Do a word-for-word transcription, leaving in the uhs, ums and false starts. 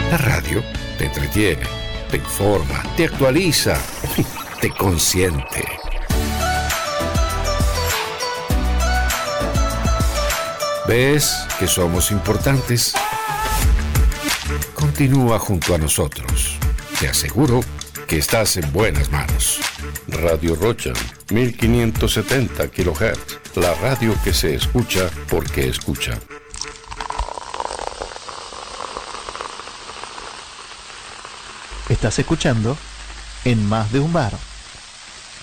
La radio te entretiene, te informa, te actualiza, te consiente. ¿Ves que somos importantes? Continúa junto a nosotros. Te aseguro que estás en buenas manos. Radio Rocha, mil quinientos setenta kilohertz. La radio que se escucha porque escucha. Estás escuchando En Más de un Bar.